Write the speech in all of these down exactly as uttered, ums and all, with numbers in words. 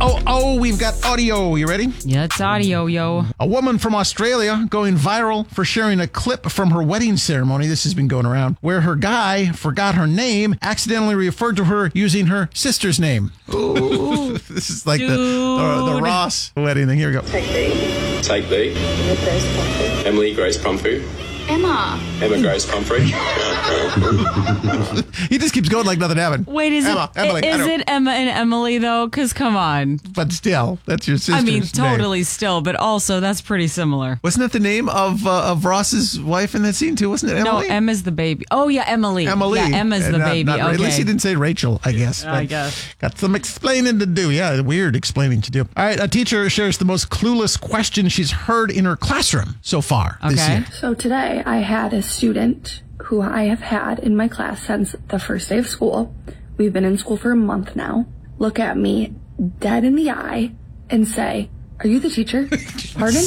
oh, oh, we've got audio. You ready? Yeah, it's audio, yo. A woman from Australia going viral for sharing a clip from her wedding ceremony. This has been going around, where her guy forgot her name, accidentally referred to her using her sister's name. Ooh. This is like the, the, the Ross wedding thing. Here we go. Take B. Take B. Grace Pumphrey. Emily Grace Pumphrey. Emma. Emma Grace Pumphrey. He just keeps going like nothing happened. Wait, is Emma, it Emily, is it Emma and Emily though? Because come on. But still, that's your sister's I mean, name. totally still, but also that's pretty similar. Wasn't that the name of uh, of Ross's wife in that scene too? Wasn't it Emily? No, Emma's the baby. Oh yeah, Emily. Emily. Yeah, Emma's And the not- baby. not- Okay. At least he didn't say Rachel, I guess. I But guess. Got some explaining to do. Yeah, weird explaining to do. All right, a teacher shares the most clueless question she's heard in her classroom so far this Okay. year. So today I had a student who I have had in my class since the first day of school. We've been in school for a month now. Look at me dead in the eye and say, "Are you the teacher?" Pardon?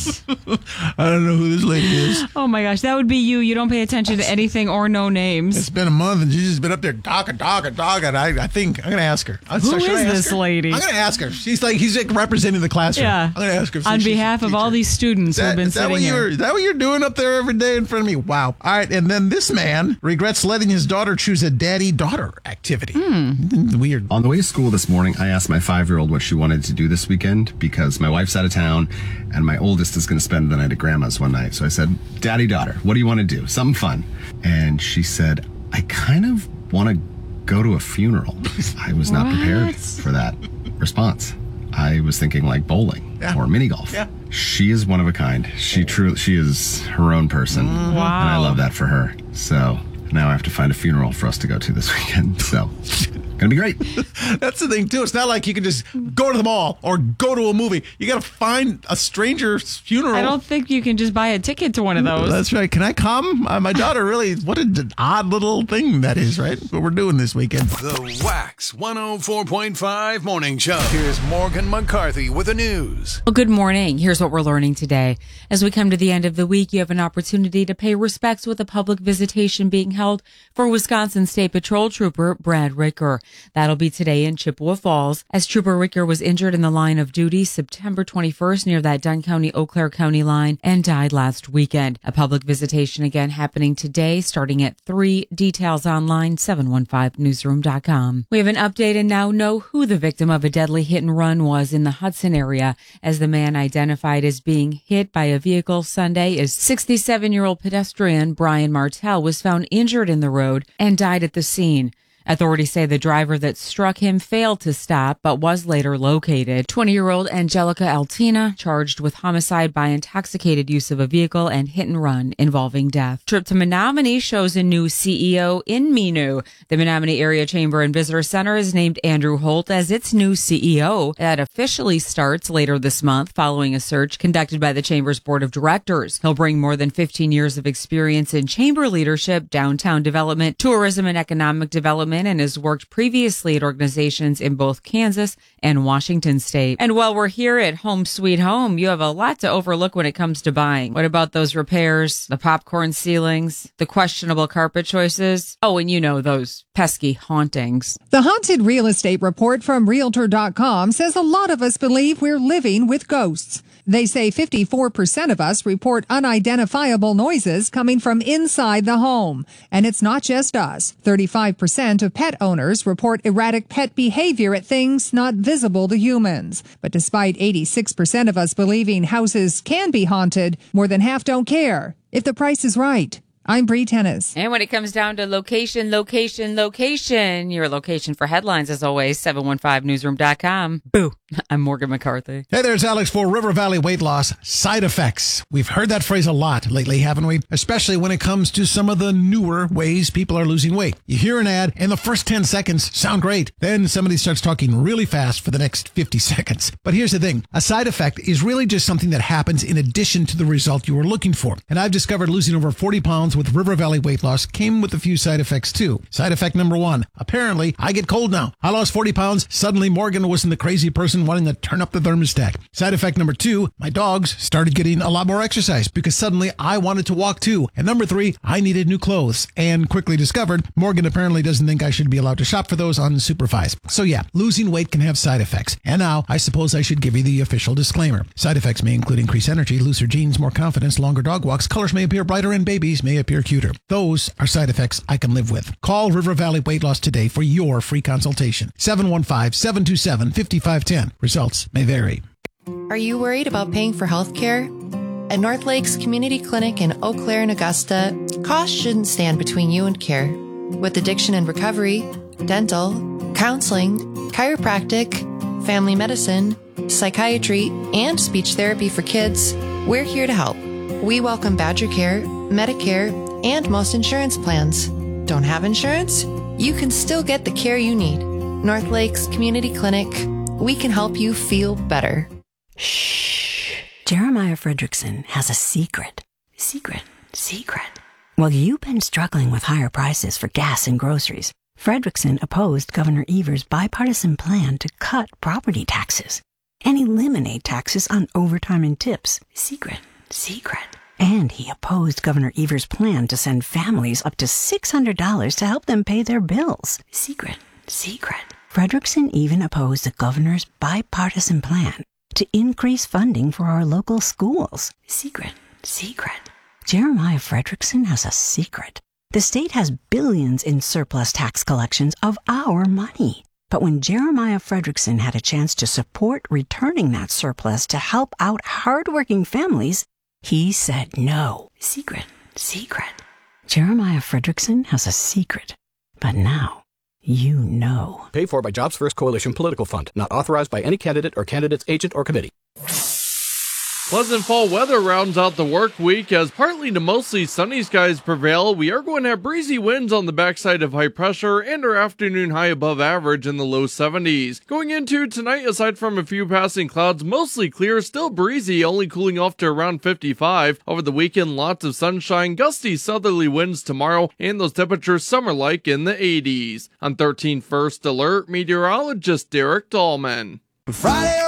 I don't know who this lady is. Oh my gosh, that would be you. You don't pay attention to anything or know names. It's been a month and she's just been up there talking, talking, talking. I, I think I'm going to ask her. Who So should is I ask this her? lady? I'm going to ask her. She's like, he's like representing the classroom. Yeah. I'm going to ask her. if On she's a behalf of all teacher. these students Is who have that, been is that sitting what here. you're, is that what you're doing up there every day in front of me? Wow. All right. And then this man regrets letting his daughter choose a daddy-daughter activity. Hmm. Weird. On the way to school this morning, I asked my five-year-old what she wanted to do this weekend because my wife's out of town and my oldest is going to spend the night at grandma's one night. So I said, "Daddy, daughter, what do you want to do? Something fun." And she said, "I kind of want to go to a funeral." I was not prepared What? for that response. I was thinking like bowling Yeah. or mini golf. Yeah. She is one of a kind. She truly, she is her own person. Wow. And I love that for her. So now I have to find a funeral for us to go to this weekend. So gonna be great. That's the thing, too. It's not like you can just go to the mall or go to a movie. You got to find a stranger's funeral. I don't think you can just buy a ticket to one of those. That's right. Can I come? Uh, my daughter really, what an odd little thing that is, right? What we're doing this weekend. The Wax one oh four point five Morning Show. Here's Morgan McCarthy with the news. Well, good morning. Here's what we're learning today. As we come to the end of the week, you have an opportunity to pay respects with a public visitation being held for Wisconsin State Patrol Trooper Brad Ricker. That'll be today in Chippewa Falls, as Trooper Ricker was injured in the line of duty September twenty-first near that Dunn County-Eau Claire County line and died last weekend. A public visitation again happening today starting at three. Details online, seven one five newsroom dot com. We have an update and now know who the victim of a deadly hit and run was in the Hudson area, as the man identified as being hit by a vehicle Sunday is sixty-seven-year-old pedestrian Brian Martell was found injured in the road and died at the scene. Authorities say the driver that struck him failed to stop, but was later located. twenty-year-old Angelica Altina charged with homicide by intoxicated use of a vehicle and hit and run involving death. Trip to Menominee shows a new C E O in Menu. The Menominee Area Chamber and Visitor Center has named Andrew Holt as its new C E O. That officially starts later this month following a search conducted by the Chamber's Board of Directors. He'll bring more than fifteen years of experience in chamber leadership, downtown development, tourism, and economic development, and has worked previously at organizations in both Kansas and Washington State. And while we're here at Home Sweet Home, you have a lot to overlook when it comes to buying. What about those repairs, the popcorn ceilings, the questionable carpet choices? Oh, and you know, those pesky hauntings. The Haunted Real Estate Report from Realtor dot com says a lot of us believe we're living with ghosts. They say fifty-four percent of us report unidentifiable noises coming from inside the home. And it's not just us. thirty-five percent of pet owners report erratic pet behavior at things not visible to humans. But despite eighty-six percent of us believing houses can be haunted, more than half don't care if the price is right. I'm Bree Tennis. And when it comes down to location, location, location, your location for headlines, as always, seven one five newsroom dot com. Boo. I'm Morgan McCarthy. Hey, there's Alex for River Valley Weight Loss Side Effects. We've heard that phrase a lot lately, haven't we? Especially when it comes to some of the newer ways people are losing weight. You hear an ad, and the first ten seconds sound great. Then somebody starts talking really fast for the next fifty seconds. But here's the thing. A side effect is really just something that happens in addition to the result you were looking for. And I've discovered losing over forty pounds pounds with River Valley Weight Loss came with a few side effects too. Side effect number one, apparently I get cold now. I lost forty pounds. Suddenly Morgan wasn't the crazy person wanting to turn up the thermostat. Side effect number two, my dogs started getting a lot more exercise because suddenly I wanted to walk too. And number three, I needed new clothes and quickly discovered Morgan apparently doesn't think I should be allowed to shop for those on Supervise. So yeah, losing weight can have side effects. And now I suppose I should give you the official disclaimer. Side effects may include increased energy, looser jeans, more confidence, longer dog walks, colors may appear brighter, and babies may appear cuter. Those are side effects I can live with. Call River Valley Weight Loss today for your free consultation. seven one five, seven two seven, five five one zero. Results may vary. Are you worried about paying for health care? At North Lakes Community Clinic in Eau Claire and Augusta, costs shouldn't stand between you and care. With addiction and recovery, dental, counseling, chiropractic, family medicine, psychiatry, and speech therapy for kids, we're here to help. We welcome Badger Care, Medicare, and most insurance plans. Don't have insurance? You can still get the care you need. North Lakes Community Clinic. We can help you feel better. Shh. Jeremiah Fredrickson has a secret. Secret. Secret. Well, you've been struggling with higher prices for gas and groceries. Fredrickson opposed Governor Evers' bipartisan plan to cut property taxes and eliminate taxes on overtime and tips. Secret. Secret. And he opposed Governor Evers' plan to send families up to six hundred dollars to help them pay their bills. Secret. Secret. Fredrickson even opposed the governor's bipartisan plan to increase funding for our local schools. Secret. Secret. Jeremiah Fredrickson has a secret. The state has billions in surplus tax collections of our money. But when Jeremiah Fredrickson had a chance to support returning that surplus to help out hardworking families, he said no. Secret. Secret. Jeremiah Fredrickson has a secret. But now, you know. Paid for by Jobs First Coalition Political Fund. Not authorized by any candidate or candidate's agent or committee. Pleasant fall weather rounds out the work week as partly to mostly sunny skies prevail. We are going to have breezy winds on the backside of high pressure and our afternoon high above average in the low seventies. Going into tonight, aside from a few passing clouds, mostly clear, still breezy, only cooling off to around fifty-five. Over the weekend, lots of sunshine, gusty southerly winds tomorrow, and those temperatures summer-like in the eighties. On thirteen First Alert, meteorologist Derek Dahlman. Friday